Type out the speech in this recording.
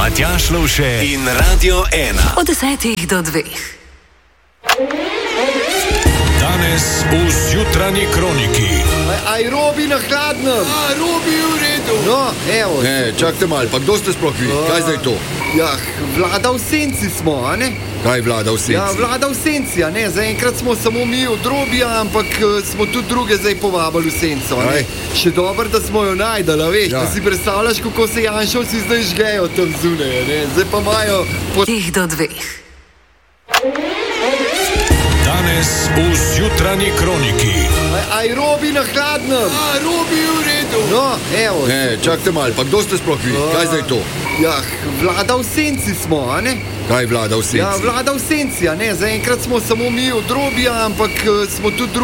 Matjaž Lovše in Radio 1. Od 10 do 2. Danes v Zjutranji kroniki. Aj Robi na hladnem. Robi v redu. No, evo. Ne, čakajte malo, pa kdo ste sploh vi? Kaj zdaj to? Ja, vlada v senci smo, a ne? Kaj vlada v senci? Ja, vlada v senci, a ne? Zaenkrat smo samo mi od Robija, ampak smo tudi druge zdaj povabili v senco, a ne? Še dobro, da smo jo najdali, veš? Ja. Da si predstavljaš, kako se Janšovci zdaj žgejo tam zunaj, a ne? Zdaj pa imajo... Teh do 2. Danes v Zjutranji kroniki. Aj Robi na hladnem. Robi v redu. No, evo. Ne, čakajte malo, pa kdo ste sploh vi? Kaj zdaj to? Ja, vlada v senci smo, a ne? Kaj vlada v senci? Ja, vlada v senci, a ne? Zaenkrat smo samo mi od Robija, ampak smo tudi druge...